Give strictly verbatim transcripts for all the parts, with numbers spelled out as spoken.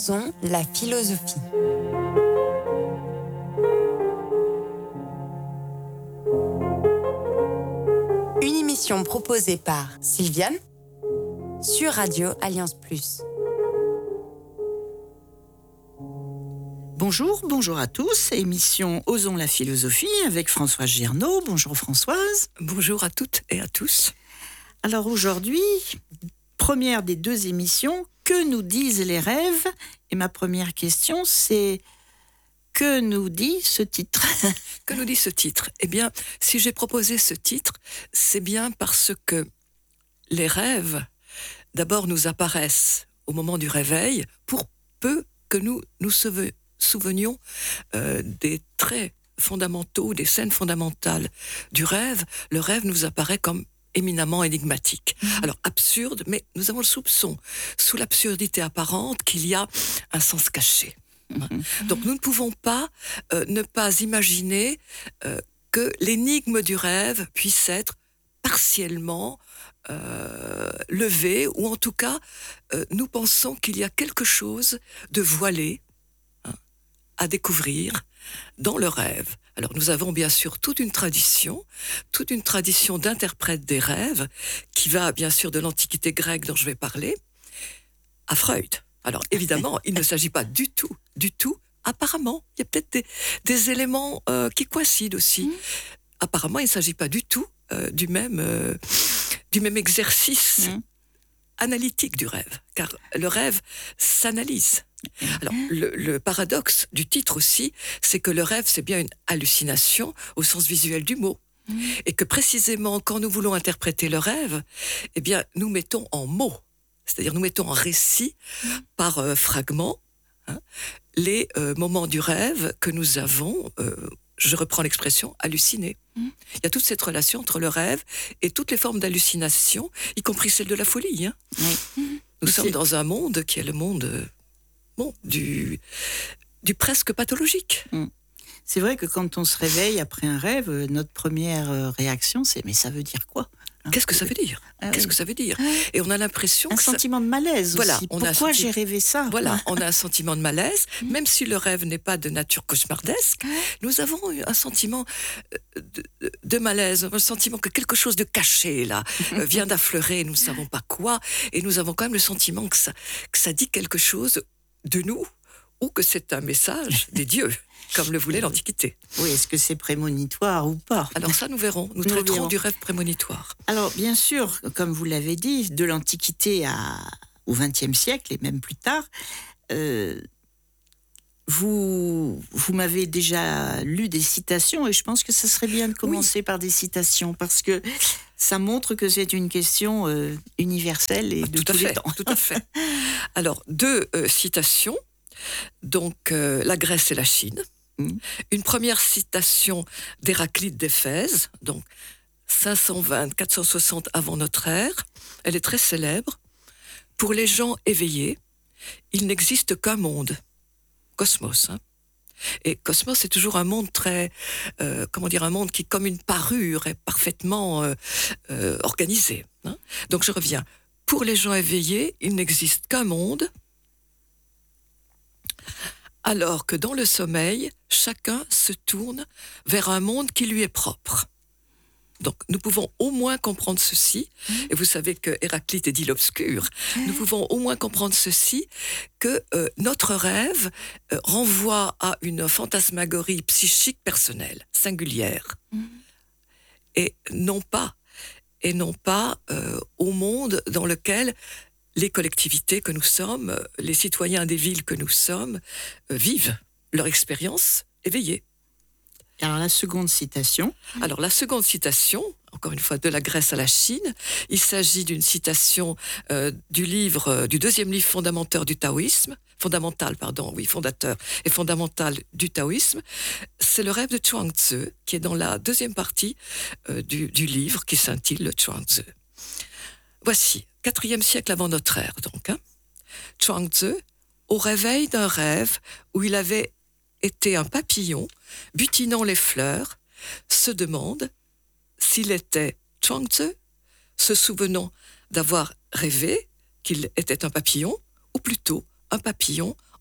Osons la philosophie. Une émission proposée par Sylviane sur Radio Alliance Plus. Bonjour, bonjour à tous. Émission Osons la philosophie avec Françoise Girnaud. Bonjour Françoise. Bonjour à toutes et à tous. Alors aujourd'hui, première des deux émissions, que nous disent les rêves ? Et ma première question, c'est que nous dit ce titre ? Que nous dit ce titre ? Eh bien, si j'ai proposé ce titre, c'est bien parce que les rêves, d'abord, nous apparaissent au moment du réveil, pour peu que nous nous souvenions euh, des traits fondamentaux, des scènes fondamentales du rêve. Le rêve nous apparaît comme éminemment énigmatique. Mmh. Alors, absurde, mais nous avons le soupçon, sous l'absurdité apparente, qu'il y a un sens caché. Mmh. Donc, nous ne pouvons pas euh, ne pas imaginer euh, que l'énigme du rêve puisse être partiellement euh, levée, ou en tout cas, euh, nous pensons qu'il y a quelque chose de voilé hein, à découvrir dans le rêve. Alors nous avons bien sûr toute une tradition, toute une tradition d'interprètes des rêves, qui va bien sûr de l'Antiquité grecque dont je vais parler, à Freud. Alors évidemment, il ne s'agit pas du tout, du tout, apparemment, il y a peut-être des, des éléments euh, qui coïncident aussi. Mmh. Apparemment, il ne s'agit pas du tout euh, du, même, euh, du même exercice mmh. analytique du rêve, car le rêve s'analyse. Alors, le, le paradoxe du titre aussi, c'est que le rêve, c'est bien une hallucination au sens visuel du mot. Mmh. Et que précisément, quand nous voulons interpréter le rêve, eh bien, nous mettons en mots, c'est-à-dire nous mettons en récit, mmh. par euh, fragments, hein, les euh, moments du rêve que nous avons, euh, je reprends l'expression, hallucinés. Mmh. Il y a toute cette relation entre le rêve et toutes les formes d'hallucination, y compris celle de la folie. Hein. Oui. Mmh. Nous c'est... sommes dans un monde qui est le monde... Euh, Bon, du, du presque pathologique. Mmh. C'est vrai que quand on se réveille après un rêve, notre première réaction, c'est « mais ça veut dire quoi ?» hein, Qu'est-ce que ça veut dire ah, Qu'est-ce oui. que ça veut dire Et on a l'impression un que sentiment ça... de malaise voilà, aussi. On Pourquoi a senti... j'ai rêvé ça Voilà, on a un sentiment de malaise, mmh. même si le rêve n'est pas de nature cauchemardesque. Nous avons un sentiment de, de, de malaise, un sentiment que quelque chose de caché là vient d'affleurer, nous ne savons pas quoi, et nous avons quand même le sentiment que ça, que ça dit quelque chose de nous, ou que c'est un message des dieux, comme le voulait l'Antiquité. Oui, est-ce que c'est prémonitoire ou pas ? Alors ça, nous verrons. Nous, nous traiterons verrons. du rêve prémonitoire. Alors, bien sûr, comme vous l'avez dit, de l'Antiquité à, au vingtième siècle, et même plus tard, euh, vous, vous m'avez déjà lu des citations, et je pense que ça serait bien de commencer oui. par des citations, parce que ça montre que c'est une question euh, universelle et de tout tous à fait, les temps. Tout à fait. Alors, deux euh, citations. Donc, euh, la Grèce et la Chine. Mmh. Une première citation d'Héraclite d'Éphèse, donc cinq cent vingt à quatre cent soixante avant notre ère. Elle est très célèbre. Pour les gens éveillés, il n'existe qu'un monde, cosmos. Hein. Et cosmos, c'est toujours un monde très, euh, comment dire, un monde qui, comme une parure, est parfaitement euh, euh, organisé. Hein. Donc, je reviens. Pour les gens éveillés, il n'existe qu'un monde, alors que dans le sommeil, chacun se tourne vers un monde qui lui est propre. Donc, nous pouvons au moins comprendre ceci, mmh. et vous savez que Héraclite est dit l'obscur, mmh. nous pouvons au moins comprendre ceci, que euh, notre rêve euh, renvoie à une fantasmagorie psychique personnelle, singulière, mmh. et non pas, et non pas euh, au monde dans lequel les collectivités que nous sommes, les citoyens des villes que nous sommes, euh, vivent leur expérience éveillée. Alors la seconde citation. Alors la seconde citation, encore une fois de la Grèce à la Chine, il s'agit d'une citation euh, du livre, euh, du deuxième livre fondamental du taoïsme, fondamental, pardon, oui, fondateur et fondamental du taoïsme. C'est le rêve de Chuang Tzu, qui est dans la deuxième partie euh, du, du livre, qui s'intitule le Chuang Tzu. Voici. Quatrième siècle avant notre ère, donc. Hein. Chuang Tzu, au réveil d'un rêve où il avait été un papillon butinant les fleurs, se demande s'il était Chuang Tzu, se souvenant d'avoir rêvé qu'il était un papillon, ou plutôt un papillon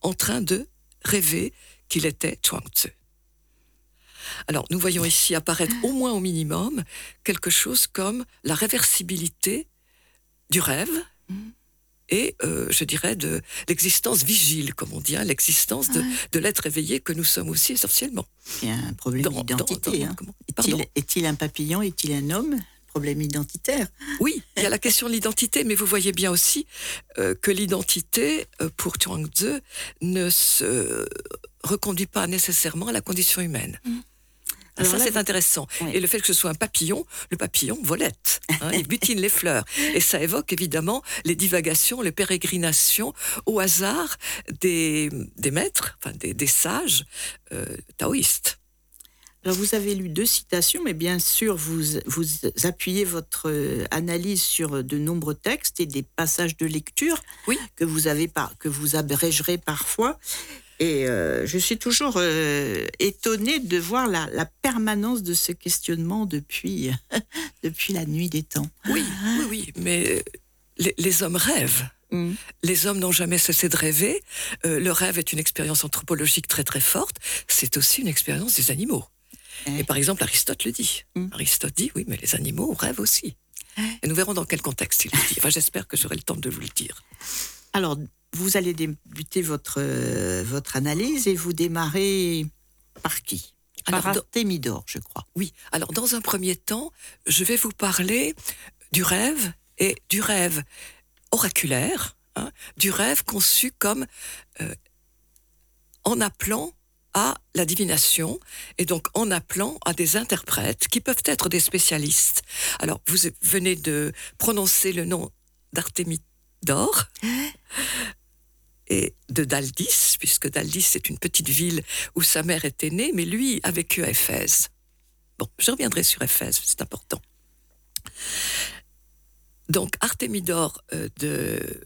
en train de rêver qu'il était Chuang-Tzu. Alors, nous voyons ici apparaître au moins au minimum quelque chose comme la réversibilité du rêve et, euh, je dirais, de l'existence vigile, comme on dit, hein, l'existence de, de l'être éveillé que nous sommes aussi essentiellement. Il y a un problème Dans- d'identité. dans- dans- hein. comment- Est-il, Pardon est-il un papillon? Est-il un homme? Problème identitaire. Oui, il y a la question de l'identité, mais vous voyez bien aussi euh, que l'identité, euh, pour Chuang-Tzu, ne se reconduit pas nécessairement à la condition humaine. Ah, Alors ça, là, c'est vous- intéressant. Oui. Et le fait que ce soit un papillon, le papillon volette, hein, il butine les fleurs. Et ça évoque évidemment les divagations, les pérégrinations au hasard des, des maîtres, enfin des, des sages euh, taoïstes. Alors, vous avez lu deux citations, mais bien sûr, vous, vous appuyez votre euh, analyse sur de nombreux textes et des passages de lecture Oui. que vous avez par, que vous abrégerez parfois. Et euh, je suis toujours euh, étonnée de voir la, la permanence de ce questionnement depuis, depuis la nuit des temps. Oui, oui, oui, mais les, les hommes rêvent. Mm. Les hommes n'ont jamais cessé de rêver. Euh, le rêve est une expérience anthropologique très très forte. C'est aussi une expérience des animaux. Ouais. Et par exemple, Aristote le dit. Mm. Aristote dit, oui, mais les animaux rêvent aussi. Et nous verrons dans quel contexte il le dit. Enfin, j'espère que j'aurai le temps de vous le dire. Alors, vous allez débuter votre, euh, votre analyse et vous démarrez par qui? Alors, Par dans- Artémidore, je crois. Oui, alors dans un premier temps, je vais vous parler du rêve et du rêve oraculaire, hein, du rêve conçu comme euh, en appelant à la divination et donc en appelant à des interprètes qui peuvent être des spécialistes. Alors, vous venez de prononcer le nom d'Artémidore et de Daldis, puisque Daldis est une petite ville où sa mère était née, mais lui a vécu à Éphèse. Bon, je reviendrai sur Éphèse, c'est important. Donc, Artémidore euh, de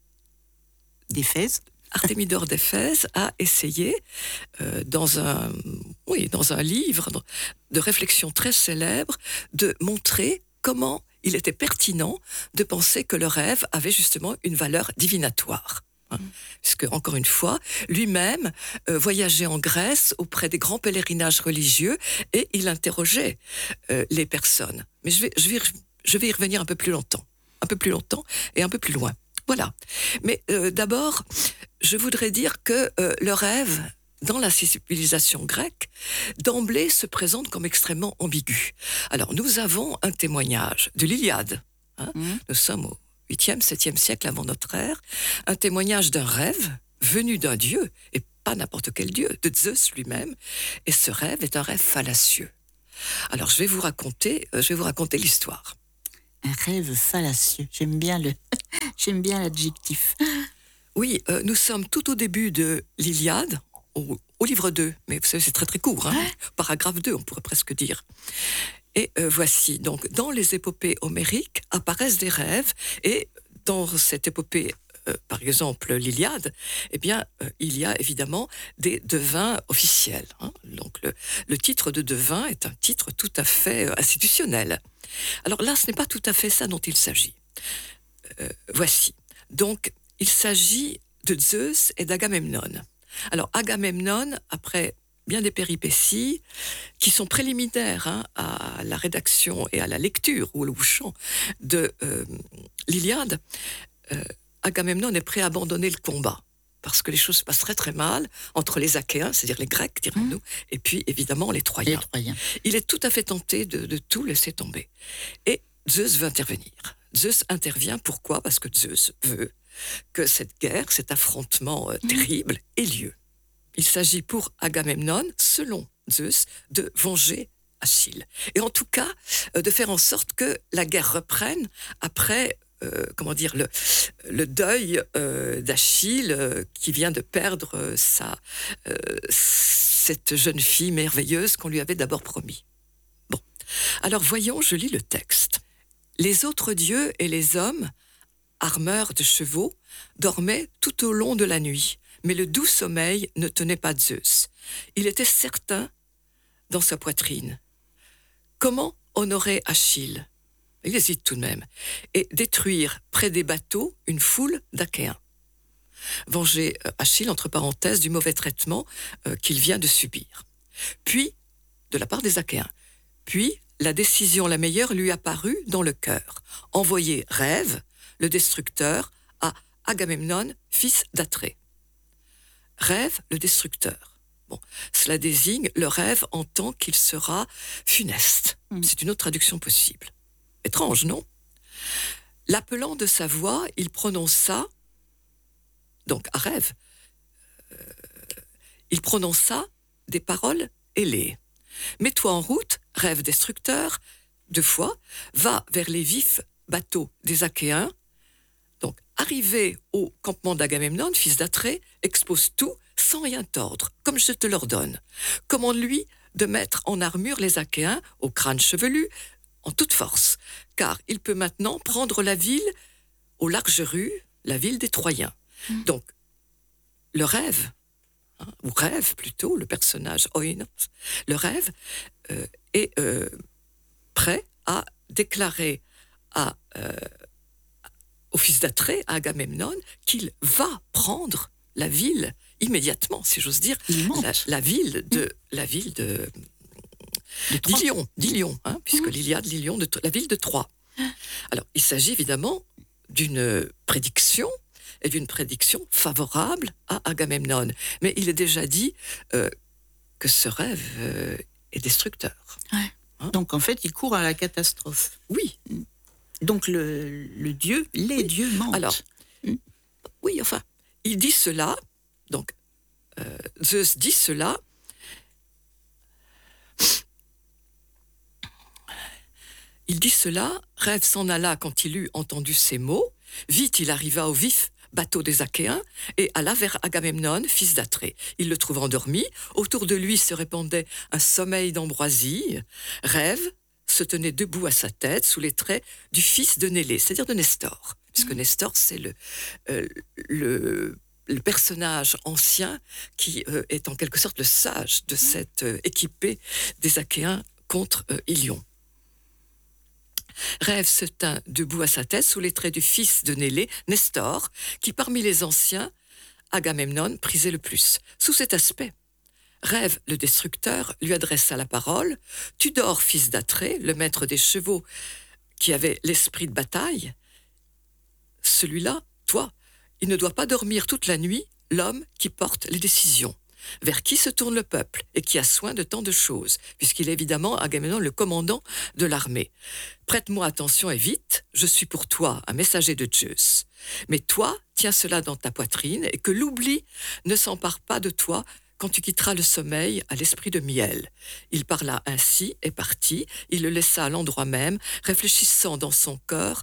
D'Éphèse. Artémidore d'Éphèse a essayé, euh, dans un, oui, dans un livre de réflexion très célèbre, de montrer comment il était pertinent de penser que le rêve avait justement une valeur divinatoire. Hein, puisque, encore une fois, lui-même euh, voyageait en Grèce auprès des grands pèlerinages religieux et il interrogeait euh, les personnes. Mais je vais, je, vais, je vais y revenir un peu plus longtemps, un peu plus longtemps et un peu plus loin. Voilà. Mais euh, d'abord, je voudrais dire que euh, le rêve, dans la civilisation grecque, d'emblée se présente comme extrêmement ambigu. Alors, nous avons un témoignage de l'Iliade. Hein, Mmh. Nous sommes au huitième, septième siècle avant notre ère. Un témoignage d'un rêve venu d'un dieu, et pas n'importe quel dieu, de Zeus lui-même. Et ce rêve est un rêve fallacieux. Alors, je vais vous raconter, euh, je vais vous raconter l'histoire. Un rêve fallacieux. J'aime bien le, j'aime bien l'adjectif. Oui, euh, nous sommes tout au début de l'Iliade, au, au livre deux, mais vous savez, c'est très très court, hein, paragraphe deux, on pourrait presque dire. Et euh, voici, donc, dans les épopées homériques apparaissent des rêves, et dans cette épopée, euh, par exemple l'Iliade, eh bien, euh, il y a évidemment des devins officiels. Hein. Donc, le, le titre de devin est un titre tout à fait euh, institutionnel. Alors là, ce n'est pas tout à fait ça dont il s'agit. Euh, voici. Donc, il s'agit de Zeus et d'Agamemnon. Alors, Agamemnon, après bien des péripéties qui sont préliminaires hein, à la rédaction et à la lecture ou au chant de euh, l'Iliade, euh, Agamemnon est prêt à abandonner le combat parce que les choses se passent très très mal entre les Achéens, c'est-à-dire les Grecs, dirons-nous, mmh. et puis évidemment les Troyens. Les Troyens. Il est tout à fait tenté de, de tout laisser tomber. Et Zeus veut intervenir. Zeus intervient, pourquoi ? Parce que Zeus veut que cette guerre, cet affrontement euh, terrible ait lieu. Il s'agit pour Agamemnon, selon Zeus, de venger Achille. Et en tout cas, euh, de faire en sorte que la guerre reprenne après, euh, comment dire, le, le deuil euh, d'Achille euh, qui vient de perdre euh, sa, euh, cette jeune fille merveilleuse qu'on lui avait d'abord promis. Bon, alors voyons, je lis le texte. Les autres dieux et les hommes, armeurs de chevaux, dormaient tout au long de la nuit, mais le doux sommeil ne tenait pas Zeus. Il était certain dans sa poitrine. Comment honorer Achille ? Il hésite tout de même. Et détruire près des bateaux une foule d'Achéens. venger euh, Achille, entre parenthèses, du mauvais traitement euh, qu'il vient de subir. Puis, de la part des Achéens. Puis, la décision la meilleure lui apparut dans le cœur. Envoyer Rêve, le destructeur, à Agamemnon, fils d'Atrée. Rêve, le destructeur. Bon, cela désigne le rêve en tant qu'il sera funeste. Mmh. C'est une autre traduction possible. Étrange, non? L'appelant de sa voix, il prononça, donc à Rêve, euh, il prononça des paroles ailées. Mets-toi en route, Rêve destructeur, deux fois, va vers les vifs bateaux des Achéens. Donc, arrivé au campement d'Agamemnon, fils d'Atrée, expose tout sans rien tordre, comme je te l'ordonne. Commande-lui de mettre en armure les Achéens, au crâne chevelu, en toute force, car il peut maintenant prendre la ville aux larges rues, la ville des Troyens. Mmh. Donc, le rêve, hein, ou rêve plutôt, le personnage Oïnos, le rêve euh, est euh, prêt à déclarer à, euh, au fils d'Atrée, à Agamemnon, qu'il va prendre la ville immédiatement, si j'ose dire, la, la ville de mmh. la ville de d'Ilion, d'Ilion, hein, puisque mmh. l'Iliade, l'Ilion, de la ville de Troie. Alors, il s'agit évidemment d'une prédiction, et d'une prédiction favorable à Agamemnon. Mais il est déjà dit euh, que ce rêve euh, est destructeur. Ouais. Hein? Donc, en fait, il court à la catastrophe. Oui. Donc, le, le dieu, les oui. dieux mentent. Alors, mmh. oui, enfin, il dit cela, donc, euh, Zeus dit cela, il dit cela, Rêve s'en alla quand il eut entendu ces mots, vite il arriva au vif bateau des Achéens et alla vers Agamemnon, fils d'Atrée. Il le trouva endormi, autour de lui se répandait un sommeil d'ambroisie. Rêve se tenait debout à sa tête sous les traits du fils de Nélée, c'est-à-dire de Nestor, puisque mmh. Nestor c'est le, euh, le, le personnage ancien qui euh, est en quelque sorte le sage de cette euh, équipée des Achéens contre euh, Ilion. Rêve se tint debout à sa tête sous les traits du fils de Nélée, Nestor, qui parmi les anciens, Agamemnon prisait le plus. Sous cet aspect, Rêve, le destructeur, lui adressa la parole. « Tu dors, fils d'Atrée, le maître des chevaux, qui avait l'esprit de bataille. Celui-là, toi, il ne doit pas dormir toute la nuit, l'homme qui porte les décisions. Vers qui se tourne le peuple et qui a soin de tant de choses, puisqu'il est évidemment Agamemnon le commandant de l'armée. Prête-moi attention et vite, je suis pour toi un messager de Zeus. Mais toi, tiens cela dans ta poitrine et que l'oubli ne s'empare pas de toi quand tu quitteras le sommeil à l'esprit de miel. » Il parla ainsi et partit, il le laissa à l'endroit même, réfléchissant dans son cœur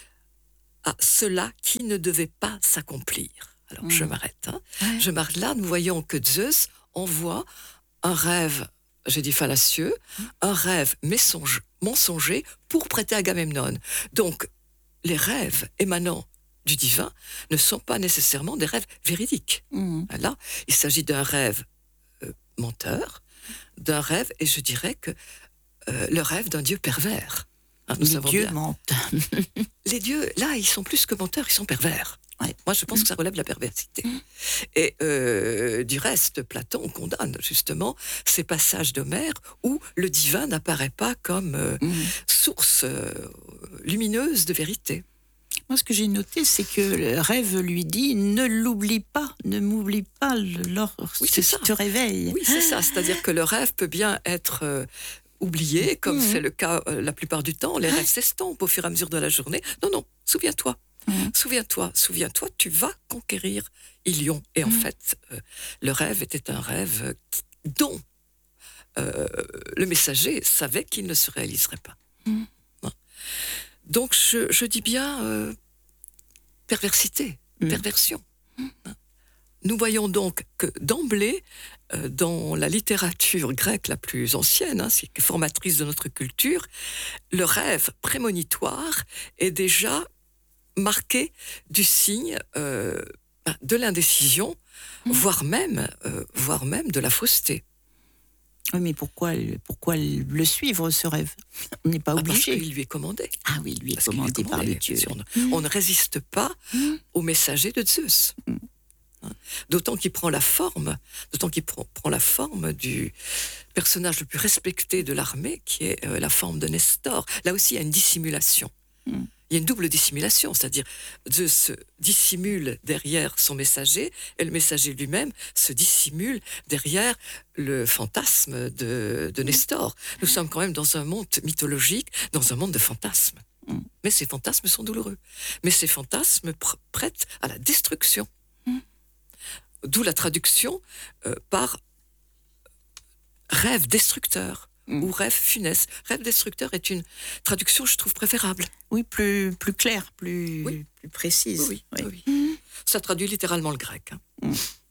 à cela qui ne devait pas s'accomplir. Alors, mmh. je m'arrête. Hein. Ouais. Je m'arrête là. Nous voyons que Zeus envoie un rêve, j'ai dit fallacieux, mmh. un rêve mensonge, mensonger pour prêter Agamemnon. Donc, les rêves émanant du divin ne sont pas nécessairement des rêves véridiques. Mmh. Là, il s'agit d'un rêve euh, menteur, d'un rêve, et je dirais que euh, le rêve d'un dieu pervers. Hein, nous les dieux bien. mentent. Les dieux, là, ils sont plus que menteurs, ils sont pervers. Ouais. Moi, je pense mmh. que ça relève de la perversité. Mmh. Et euh, du reste, Platon condamne justement ces passages d'Homère où le divin n'apparaît pas comme euh, mmh. source euh, lumineuse de vérité. Moi, ce que j'ai noté, c'est que le rêve lui dit « Ne l'oublie pas, ne m'oublie pas lorsque oui, tu te réveilles. » Oui, c'est ça. C'est-à-dire que le rêve peut bien être... Euh, oublié, comme mmh. c'est le cas euh, la plupart du temps. Les rêves s'estompent au fur et à mesure de la journée. Non, non, souviens-toi. Mmh. Souviens-toi, souviens-toi, tu vas conquérir Ilion. Et en mmh. fait, euh, le rêve était un rêve qui, dont euh, le messager savait qu'il ne se réaliserait pas. Mmh. Donc, je, je dis bien euh, perversité, mmh. perversion. Mmh. Nous voyons donc que d'emblée, euh, dans la littérature grecque la plus ancienne, hein, c'est formatrice de notre culture, le rêve prémonitoire est déjà marqué du signe euh, de l'indécision, mmh. voire même, euh, voire même de la fausseté. Oui, mais pourquoi, pourquoi le suivre, ce rêve ? On n'est pas ah, obligé. Parce qu'il lui est commandé. Ah oui, il lui est, commandé, est commandé par les dieux. On, mmh. on ne résiste pas mmh. au messager de Zeus. Mmh. hein. D'autant qu'il prend la forme, d'autant qu'il prend, prend la forme du personnage le plus respecté de l'armée, qui est euh, la forme de Nestor. Là aussi, il y a une dissimulation. Mm. Il y a une double dissimulation, c'est-à-dire Zeus se dissimule derrière son messager et le messager lui-même se dissimule derrière le fantasme de, de Nestor. Nous sommes quand même dans un monde mythologique, dans un monde de fantasmes. Mm. Mais ces fantasmes sont douloureux. Mais ces fantasmes pr- prêtent à la destruction. Mm. D'où la traduction euh, par rêve destructeur. Mmh. Ou rêve funeste. Rêve destructeur est une traduction, je trouve, préférable. Oui, plus, plus claire, plus, oui. plus précise. Oui, oui, oui. Mmh. Ça traduit littéralement le grec. Hein. Mmh.